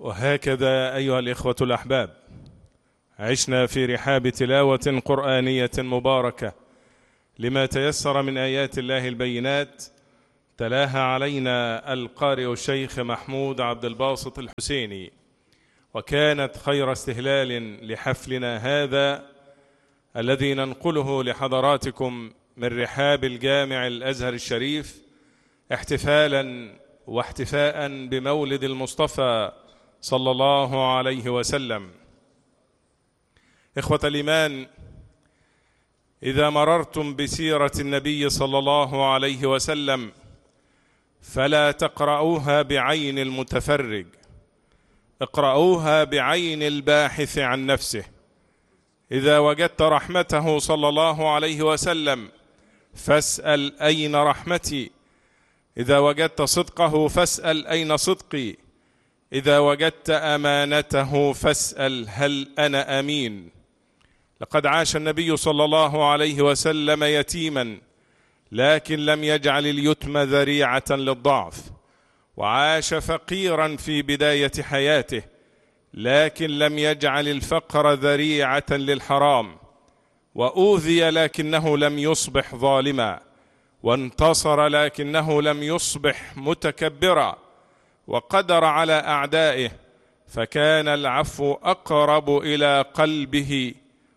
وهكذا أيها الإخوة الأحباب عشنا في رحاب تلاوة قرآنية مباركة لما تيسر من آيات الله البينات، تلاها علينا القارئ الشيخ محمود عبد الباسط الحسيني، وكانت خير استهلال لحفلنا هذا الذي ننقله لحضراتكم من رحاب الجامع الأزهر الشريف، احتفالا واحتفاء بمولد المصطفى صلى الله عليه وسلم. إخوة الإيمان، إذا مررتم بسيرة النبي صلى الله عليه وسلم فلا تقرؤوها بعين المتفرج، اقرؤوها بعين الباحث عن نفسه. إذا وجدت رحمته صلى الله عليه وسلم فاسأل أين رحمتي، إذا وجدت صدقه فاسأل أين صدقي، إذا وجدت أمانته فاسأل هل أنا أمين. لقد عاش النبي صلى الله عليه وسلم يتيما، لكن لم يجعل اليتم ذريعة للضعف، وعاش فقيرا في بداية حياته، لكن لم يجعل الفقر ذريعة للحرام، وأوذي لكنه لم يصبح ظالما، وانتصر لكنه لم يصبح متكبرا، وقدر على أعدائه فكان العفو أقرب إلى قلبه.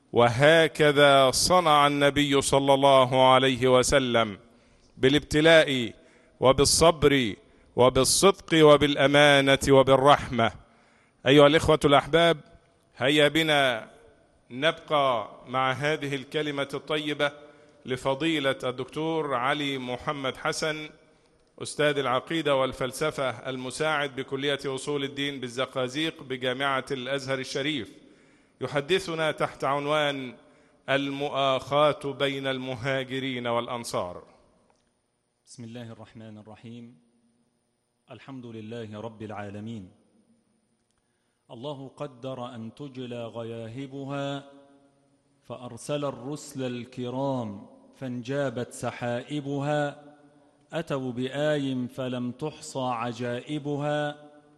وهكذا صنع النبي صلى الله عليه وسلم بالابتلاء وبالصبر وبالصدق وبالأمانة وبالرحمة. أيها الإخوة الأحباب، هيا بنا نبقى مع هذه الكلمة الطيبة لفضيلة الدكتور علي محمد حسن، أستاذ العقيدة والفلسفة المساعد بكلية أصول الدين بالزقازيق بجامعة الأزهر الشريف، يحدثنا تحت عنوان المؤاخاة بين المهاجرين والأنصار. بسم الله الرحمن الرحيم. الحمد لله رب العالمين. الله قدر أن تجلى غياهبها فأرسل الرسل الكرام فانجابت سحائبها، أتوا بآي فلم تحصى عجائبها،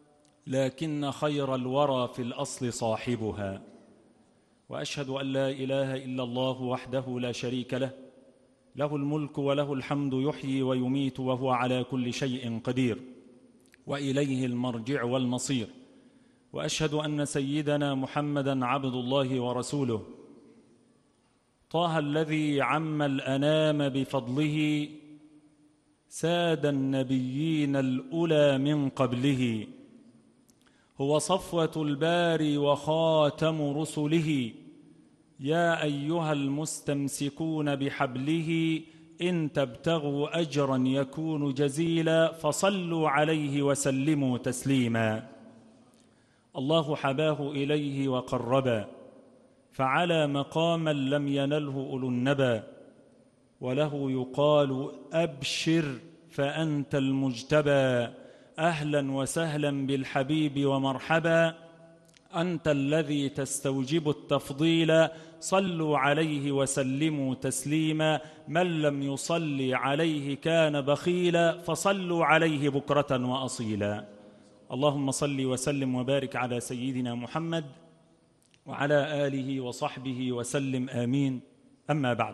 لكن خير الورى في الأصل صاحبها. وأشهد أن لا إله إلا الله وحده لا شريك له، له الملك وله الحمد يحيي ويميت وهو على كل شيء قدير، وإليه المرجع والمصير. وأشهد أن سيدنا محمدًا عبد الله ورسوله، طه الذي عم الأنام بفضله، ساد النبيين الأولى من قبله، هو صفوة الباري وخاتم رسله. يا أيها المستمسكون بحبله، إن تبتغوا أجرا يكون جزيلا، فصلوا عليه وسلموا تسليما. الله حباه إليه وقربا، فعلى مقاما لم ينله أولو النبا، وله يقال أبشر فأنت المجتبى، أهلا وسهلا بالحبيب ومرحبا، أنت الذي تستوجب التفضيل، صلوا عليه وسلموا تسليما، من لم يصلي عليه كان بخيلا، فصلوا عليه بكرة وأصيلا. اللهم صل وسلم وبارك على سيدنا محمد وعلى آله وصحبه وسلم آمين. أما بعد،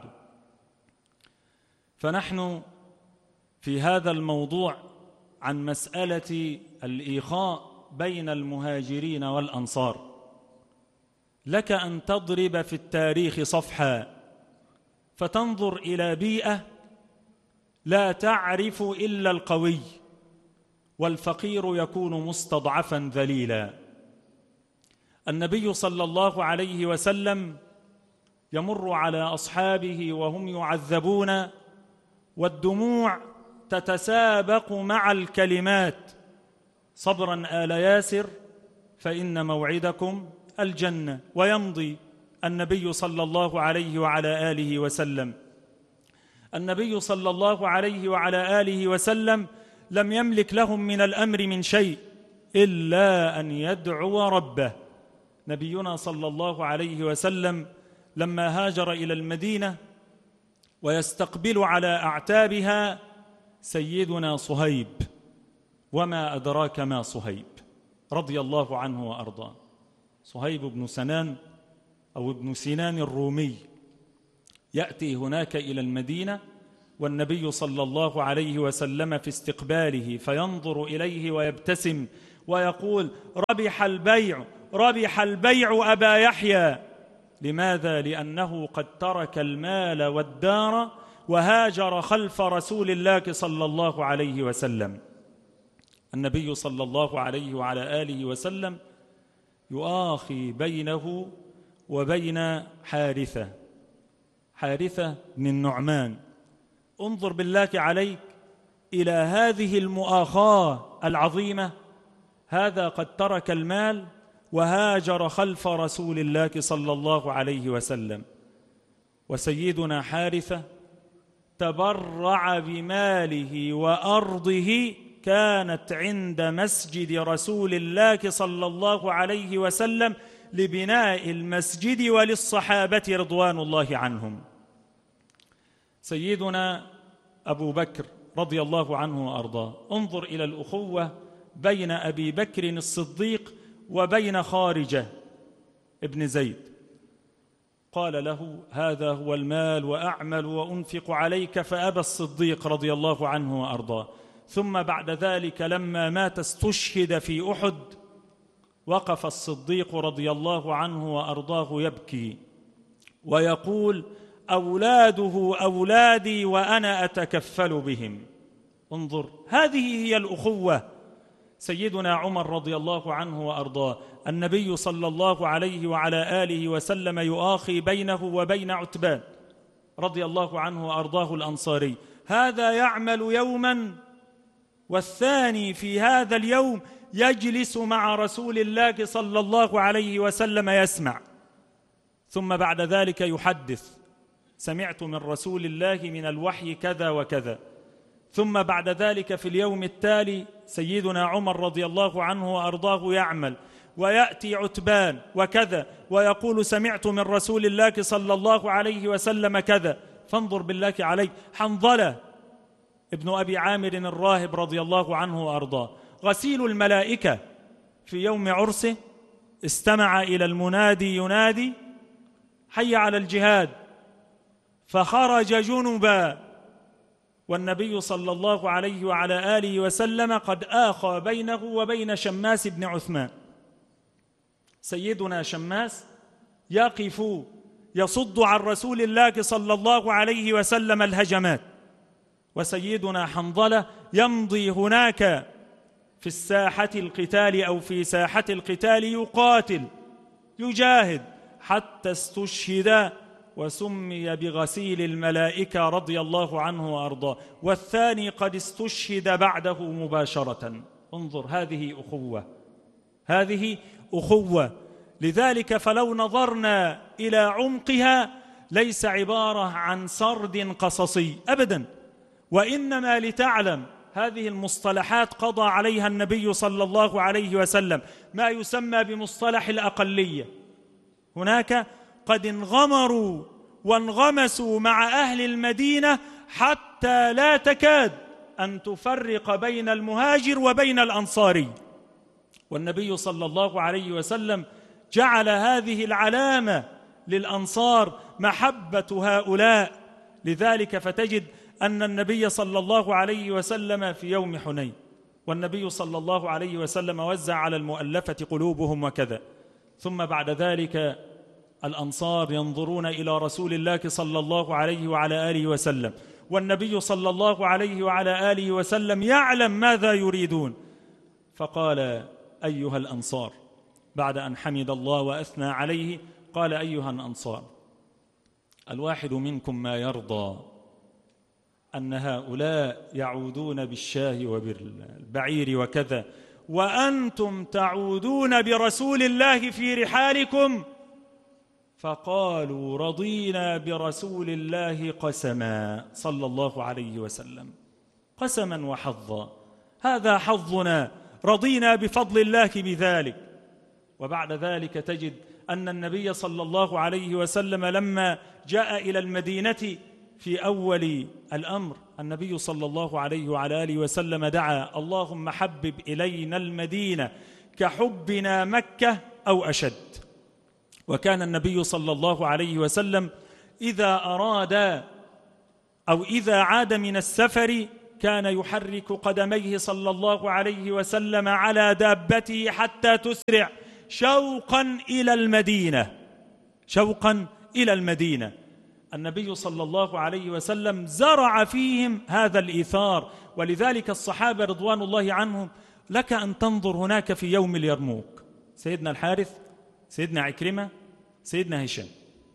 فنحن في هذا الموضوع عن مسألة الإخاء بين المهاجرين والأنصار. لك أن تضرب في التاريخ صفحا فتنظر إلى بيئة لا تعرف إلا القوي، والفقير يكون مستضعفا ذليلا. النبي صلى الله عليه وسلم يمر على أصحابه وهم يعذبون، والدموع تتسابق مع الكلمات: صبرا آل ياسر فإن موعدكم الجنة. ويمضي النبي صلى الله عليه وعلى آله وسلم. النبي صلى الله عليه وعلى آله وسلم لم يملك لهم من الأمر من شيء إلا أن يدعو ربه. نبينا صلى الله عليه وسلم لما هاجر إلى المدينة ويستقبل على أعتابها سيدنا صهيب، وما أدراك ما صهيب، رضي الله عنه وأرضاه، صهيب بن سنان أو ابن سنان الرومي، يأتي هناك إلى المدينة والنبي صلى الله عليه وسلم في استقباله، فينظر إليه ويبتسم ويقول: ربح البيع، ربح البيع أبا يحيى. لماذا؟ لأنه قد ترك المال والدار وهاجر خلف رسول الله صلى الله عليه وسلم. النبي صلى الله عليه وعلى آله وسلم يؤاخي بينه وبين حارثة بن النعمان. انظر بالله عليك إلى هذه المؤاخاة العظيمة، هذا قد ترك المال وهاجر خلف رسول الله صلى الله عليه وسلم، وسيدنا حارثة تبرع بماله وأرضه كانت عند مسجد رسول الله صلى الله عليه وسلم لبناء المسجد وللصحابة رضوان الله عنهم. سيدنا أبو بكر رضي الله عنه وأرضاه، انظر إلى الأخوة بين أبي بكر الصديق وبين خارجة ابن زيد. قال له: هذا هو المال وأعمل وأنفق عليك، فأبى الصديق رضي الله عنه وأرضاه. ثم بعد ذلك لما مات استشهد في أحد، وقف الصديق رضي الله عنه وأرضاه يبكي ويقول: أولاده أولادي وأنا أتكفل بهم. انظر، هذه هي الأخوة. سيدنا عمر رضي الله عنه وأرضاه، النبي صلى الله عليه وعلى آله وسلم يؤاخي بينه وبين عتبان رضي الله عنه وأرضاه الأنصاري، هذا يعمل يوما والثاني في هذا اليوم يجلس مع رسول الله صلى الله عليه وسلم يسمع، ثم بعد ذلك يحدث: سمعت من رسول الله من الوحي كذا وكذا. ثم بعد ذلك في اليوم التالي سيدنا عمر رضي الله عنه وأرضاه يعمل، ويأتي عتبان وكذا ويقول: سمعت من رسول الله صلى الله عليه وسلم كذا. فانظر بالله عليك، حنظلة ابن أبي عامر الراهب رضي الله عنه وأرضاه، غسيل الملائكة، في يوم عرسه استمع إلى المنادي ينادي: حي على الجهاد، فخرج جنبا، والنبي صلى الله عليه وعلى آله وسلم قد آخى بينه وبين شماس بن عثمان. سيدنا شماس يقف يصد عن رسول الله صلى الله عليه وسلم الهجمات، وسيدنا حنظلة يمضي هناك في الساحة القتال أو في ساحة القتال يقاتل يجاهد حتى استشهد وسمي بغسيل الملائكة رضي الله عنه وأرضاه، والثاني قد استشهد بعده مباشرة. انظر، هذه أخوة. لذلك فلو نظرنا إلى عمقها ليس عبارة عن سرد قصصي أبدا، وإنما لتعلم هذه المصطلحات قضى عليها النبي صلى الله عليه وسلم، ما يسمى بمصطلح الأقلية. هناك قد انغمروا وانغمسوا مع أهل المدينة حتى لا تكاد أن تفرق بين المهاجر وبين الأنصاري، والنبي صلى الله عليه وسلم جعل هذه العلامة للأنصار محبة هؤلاء. لذلك فتجد أن النبي صلى الله عليه وسلم في يوم حنين، والنبي صلى الله عليه وسلم وزع على المؤلفة قلوبهم وكذا، ثم بعد ذلك الأنصار ينظرون إلى رسول الله صلى الله عليه وعلى آله وسلم، والنبي صلى الله عليه وعلى آله وسلم يعلم ماذا يريدون، فقال: أيها الأنصار، بعد أن حمد الله وأثنى عليه قال: أيها الأنصار، الواحد منكم ما يرضى أن هؤلاء يعودون بالشاه وبالبعير وكذا، وأنتم تعودون برسول الله في رحالكم؟ فقالوا: رضينا برسول الله قسما صلى الله عليه وسلم، قسما وحظا، هذا حظنا، رضينا بفضل الله بذلك. وبعد ذلك تجد أن النبي صلى الله عليه وسلم لما جاء إلى المدينة في أول الأمر، النبي صلى الله عليه وعلى آله وسلم دعا: اللهم حبب إلينا المدينة كحبنا مكة أو أشد. وكان النبي صلى الله عليه وسلم إذا أراد أو إذا عاد من السفر كان يحرك قدميه صلى الله عليه وسلم على دابته حتى تسرع شوقا إلى المدينة، شوقا إلى المدينة. النبي صلى الله عليه وسلم زرع فيهم هذا الإيثار، ولذلك الصحابة رضوان الله عنهم لك أن تنظر هناك في يوم اليرموك سيدنا الحارث، سيدنا عكرمة، سيدنا هشام،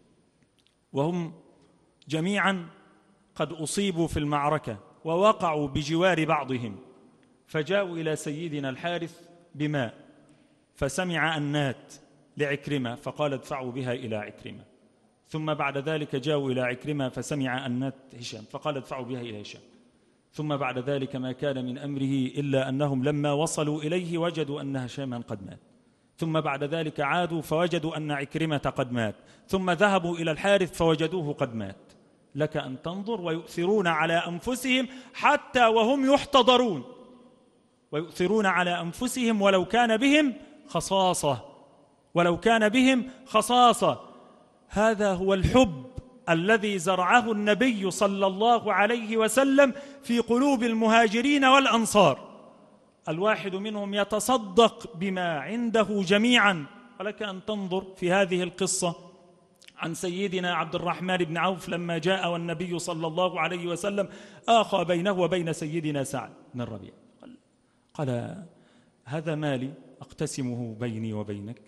وهم جميعا قد أصيبوا في المعركة ووقعوا بجوار بعضهم، فجاءوا إلى سيدنا الحارث بماء، فسمع أنات لعكرمة فقال ادفعوا بها إلى عكرمة. ثم بعد ذلك جاءوا إلى عكرمة فسمع أنات هشام فقال ادفعوا بها إلى هشام. ثم بعد ذلك ما كان من أمره إلا أنهم لما وصلوا إليه وجدوا أن هشاما قد مات. ثم بعد ذلك عادوا فوجدوا أن عكرمة قد مات. ثم ذهبوا إلى الحارث فوجدوه قد مات. لك أن تنظر، ويؤثرون على أنفسهم حتى وهم يحتضرون، ويؤثرون على أنفسهم ولو كان بهم خصاصة، ولو كان بهم خصاصة. هذا هو الحب الذي زرعه النبي صلى الله عليه وسلم في قلوب المهاجرين والأنصار. الواحد منهم يتصدق بما عنده جميعا. ولك أن تنظر في هذه القصة عن سيدنا عبد الرحمن بن عوف لما جاء والنبي صلى الله عليه وسلم آخى بينه وبين سيدنا سعد بن الربيع، قال هذا مالي أقتسمه بيني وبينك،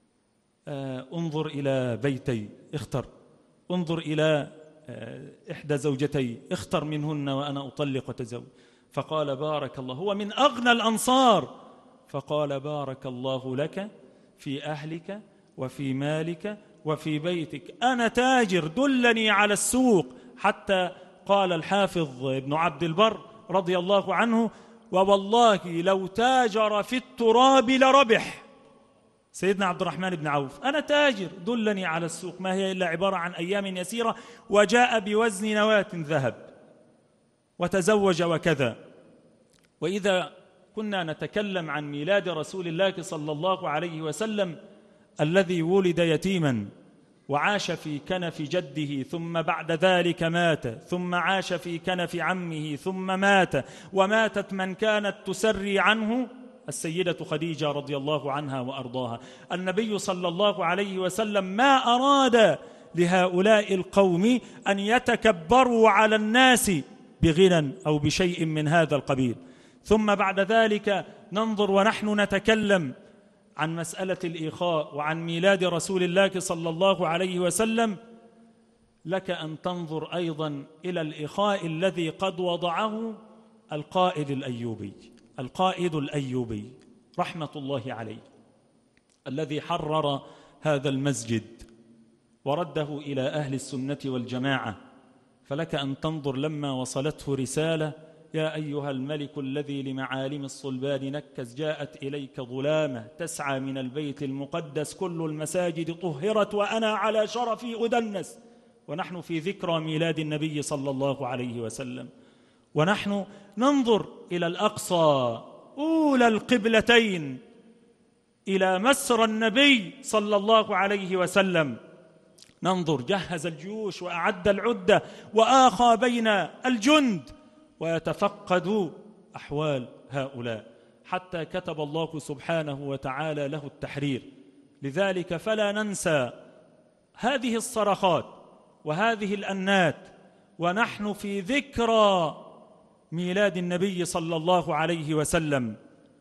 انظر إلى بيتي اختر، انظر إلى إحدى زوجتي اختر منهن وأنا أطلق وتزوج. فقال بارك الله، هو من أغنى الأنصار، فقال بارك الله لك في أهلك وفي مالك وفي بيتك، أنا تاجر دلني على السوق. حتى قال الحافظ ابن عبد البر رضي الله عنه ووالله لو تاجر في التراب لربح. سيدنا عبد الرحمن بن عوف أنا تاجر دلني على السوق، ما هي إلا عبارة عن أيام يسيرة، وجاء بوزن نواة ذهب وتزوج وكذا. وإذا كنا نتكلم عن ميلاد رسول الله صلى الله عليه وسلم الذي ولد يتيما وعاش في كنف جده ثم بعد ذلك مات، ثم عاش في كنف عمه ثم مات، وماتت من كانت تسري عنه السيدة خديجة رضي الله عنها وأرضاها. النبي صلى الله عليه وسلم ما أراد لهؤلاء القوم أن يتكبروا على الناس بغنى أو بشيء من هذا القبيل. ثم بعد ذلك ننظر ونحن نتكلم عن مسألة الإخاء وعن ميلاد رسول الله صلى الله عليه وسلم، لك أن تنظر أيضا إلى الإخاء الذي قد وضعه القائد الأيوبي، القائد الأيوبي رحمة الله عليه، الذي حرر هذا المسجد ورده إلى أهل السنة والجماعة. فلك أن تنظر لما وصلته رسالة يا أيها الملك الذي لمعالم الصلبان نكز، جاءت إليك ظلامة تسعى من البيت المقدس، كل المساجد طهرت وأنا على شرفي أدنس. ونحن في ذكرى ميلاد النبي صلى الله عليه وسلم، ونحن ننظر إلى الأقصى أولى القبلتين، إلى مسرى النبي صلى الله عليه وسلم. ننظر جهز الجيوش وأعد العدة وآخى بين الجند ويتفقد أحوال هؤلاء، حتى كتب الله سبحانه وتعالى له التحرير. لذلك فلا ننسى هذه الصرخات وهذه الأنات ونحن في ذكرى ميلاد النبي صلى الله عليه وسلم.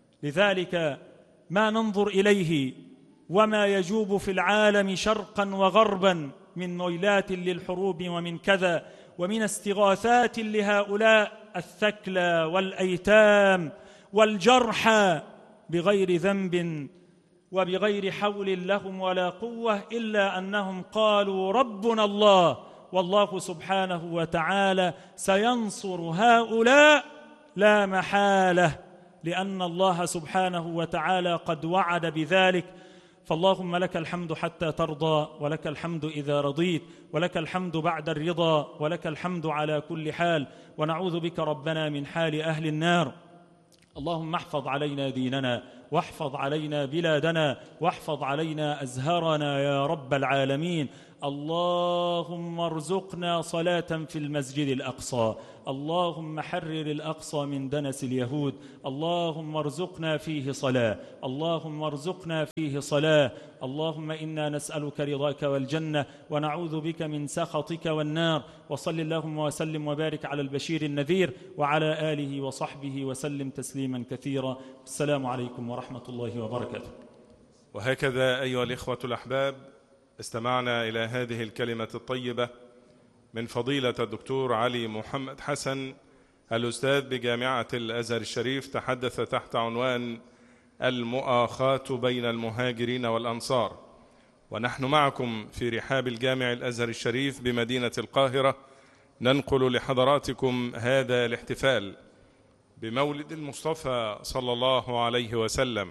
لذلك ما ننظر إليه وما يجوب في العالم شرقا وغربا من نيلات للحروب ومن كذا، ومن استغاثات لهؤلاء الثكلى والأيتام والجرحى بغير ذنب وبغير حول لهم ولا قوة، إلا أنهم قالوا ربنا الله، والله سبحانه وتعالى سينصر هؤلاء لا محالة، لأن الله سبحانه وتعالى قد وعد بذلك. فاللهم لك الحمد حتى ترضى، ولك الحمد إذا رضيت، ولك الحمد بعد الرضا، ولك الحمد على كل حال. ونعوذ بك ربنا من حال أهل النار. اللهم احفظ علينا ديننا واحفظ علينا بلادنا، واحفظ علينا أزهرنا يا رب العالمين. اللهم ارزقنا صلاة في المسجد الأقصى، اللهم حرر الأقصى من دنس اليهود، اللهم ارزقنا فيه صلاة، اللهم ارزقنا فيه صلاة. اللهم إنا نسألك رضاك والجنة ونعوذ بك من سخطك والنار. وصل اللهم وسلم وبارك على البشير النذير وعلى آله وصحبه وسلم تسليما كثيرا. السلام عليكم ورحمة الله وبركاته. وهكذا أيها الإخوة الأحباب، استمعنا إلى هذه الكلمة الطيبة من فضيلة الدكتور علي محمد حسن، الأستاذ بجامعة الأزهر الشريف، تحدث تحت عنوان المؤاخاة بين المهاجرين والأنصار. ونحن معكم في رحاب الجامع الأزهر الشريف بمدينة القاهرة، ننقل لحضراتكم هذا الاحتفال بمولد المصطفى صلى الله عليه وسلم.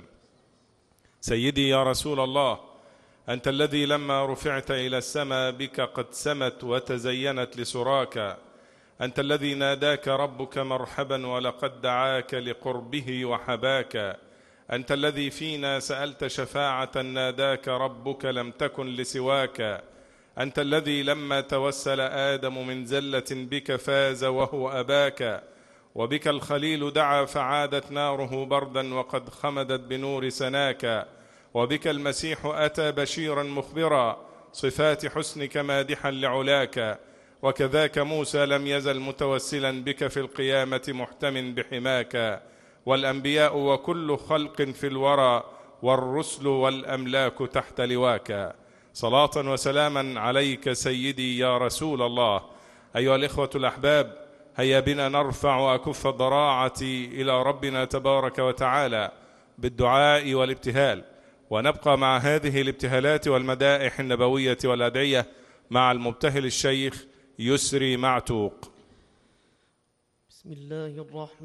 سيدي يا رسول الله، أنت الذي لما رفعت إلى السماء بك قد سمت وتزينت لسراك، أنت الذي ناداك ربك مرحبا ولقد دعاك لقربه وحباك، أنت الذي فينا سألت شفاعة ناداك ربك لم تكن لسواك، أنت الذي لما توسل آدم من زلة بك فاز وهو أباك، وبك الخليل دعا فعادت ناره بردا وقد خمدت بنور سناك، وبك المسيح أتى بشيرا مخبرا صفات حسنك مادحا لعلاك، وكذاك موسى لم يزل متوسلا بك في القيامة محتم بحماك، والأنبياء وكل خلق في الورى والرسل والأملاك تحت لواك. صلاة وسلاما عليك سيدي يا رسول الله. أيها الإخوة الأحباب، هيا بنا نرفع أكف الضراعة إلى ربنا تبارك وتعالى بالدعاء والابتهال، ونبقى مع هذه الابتهالات والمدائح النبوية والأدعية مع المبتهل الشيخ يسري معتوق. بسم الله الرحمن